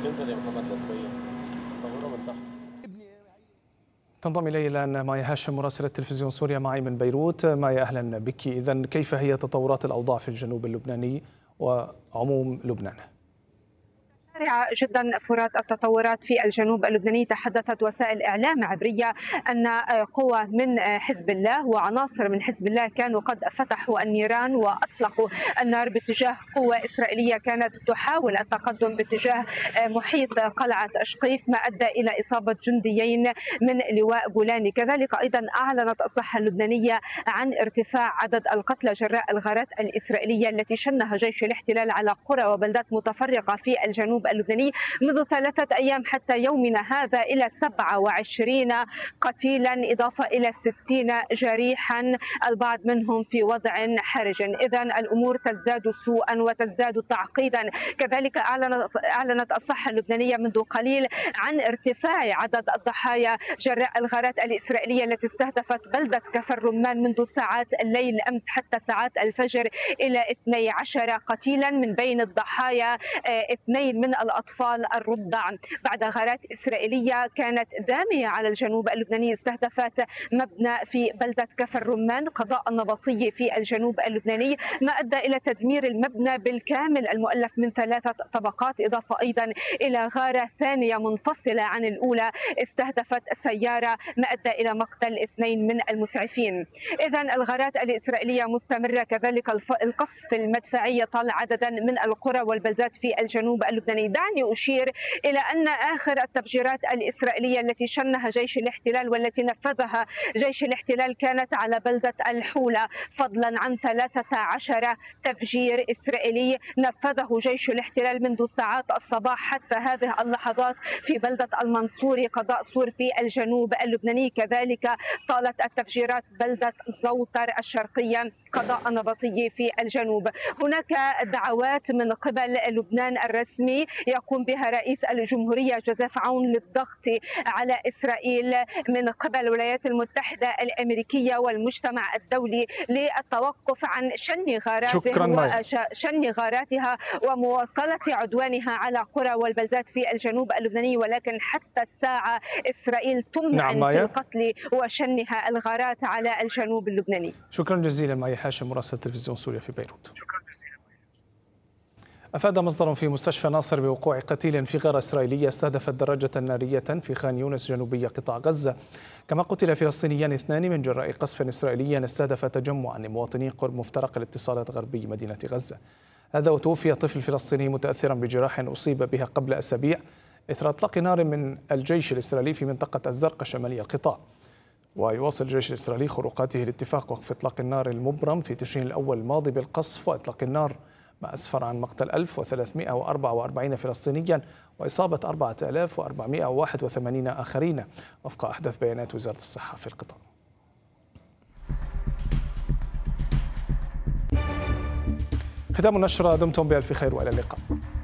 تنزل يا محمد لا تبين صورها من تحت. تنضم إلي الآن مايا هاشم مراسلة تلفزيون سوريا معي من بيروت. مايا أهلا بك. إذن كيف هي تطورات الأوضاع في الجنوب اللبناني وعموم لبنان؟ سريعة جدا فرات التطورات في الجنوب اللبناني. تحدثت وسائل إعلام عبرية أن قوى من حزب الله وعناصر من حزب الله كانوا قد فتحوا النيران وأطلقوا النار باتجاه قوة إسرائيلية كانت تحاول التقدم باتجاه محيط قلعة أشقيف، ما أدى إلى إصابة جنديين من لواء جولاني. كذلك أيضا أعلنت الصحة اللبنانية عن ارتفاع عدد القتلى جراء الغارات الإسرائيلية التي شنها جيش الاحتلال على قرى وبلدات متفرقة في الجنوب اللبناني منذ 3 أيام حتى يومنا هذا إلى 27 قتيلا إضافة إلى 60 جريحا، البعض منهم في وضع حرج. إذن الأمور تزداد سوءا وتزداد تعقيدا. كذلك أعلنت الصحة اللبنانية منذ قليل عن ارتفاع عدد الضحايا جراء الغارات الإسرائيلية التي استهدفت بلدة كفر رمان منذ ساعات الليل أمس حتى ساعات الفجر إلى 12 قتيلا، من بين الضحايا 2 من الأطفال الرضع بعد غارات إسرائيلية كانت دامية على الجنوب اللبناني. استهدفت مبنى في بلدة كفر رمان قضاء النبطي في الجنوب اللبناني، ما أدى إلى تدمير المبنى بالكامل المؤلف من 3 طبقات، إضافة أيضا إلى غارة ثانية منفصلة عن الأولى استهدفت سيارة ما أدى إلى مقتل 2 من المسعفين. إذن الغارات الإسرائيلية مستمرة. كذلك القصف المدفعي طال عددا من القرى والبلدات في الجنوب اللبناني. دعني أشير إلى أن آخر التفجيرات الإسرائيلية التي شنها جيش الاحتلال والتي نفذها جيش الاحتلال كانت على بلدة الحولة، فضلا عن 13 تفجير إسرائيلي نفذه جيش الاحتلال منذ ساعات الصباح حتى هذه اللحظات في بلدة المنصوري قضاء صور في الجنوب اللبناني. كذلك طالت التفجيرات بلدة زوطر الشرقية قضاء النبطي في الجنوب. هناك دعوات من قبل لبنان الرسمي يقوم بها رئيس الجمهورية جوزيف عون للضغط على إسرائيل من قبل الولايات المتحدة الأمريكية والمجتمع الدولي للتوقف عن شن غاراتها ومواصلة عدوانها على قرى والبلدات في الجنوب اللبناني، ولكن حتى الساعة إسرائيل تمعن في القتل وشنها الغارات على الجنوب اللبناني. شكرا جزيلا مايا هاشم مراسلة تلفزيون سوريا في بيروت. شكرا جزيلا. أفاد مصدر في مستشفى ناصر بوقوع قتيل في غارة إسرائيلية استهدفت دراجة نارية في خان يونس جنوبي قطاع غزة، كما قتل فلسطينيان 2 من جراء قصف إسرائيلي استهدف تجمعا لمواطني قرب مفترق الاتصالات غربي مدينة غزة. هذا وتوفي طفل فلسطيني متأثرا بجراح أصيب بها قبل أسابيع إثر إطلاق نار من الجيش الإسرائيلي في منطقة الزرقاء شمالي القطاع. ويواصل الجيش الإسرائيلي خروقاته لاتفاق وقف إطلاق النار المبرم في تشرين الأول الماضي بالقصف وإطلاق النار، ما أسفر عن مقتل 1344 فلسطينيا وإصابة 4481 آخرين وفق أحدث بيانات وزارة الصحة في القطاع. ختام النشرة، دمتم بألف خير وإلى اللقاء.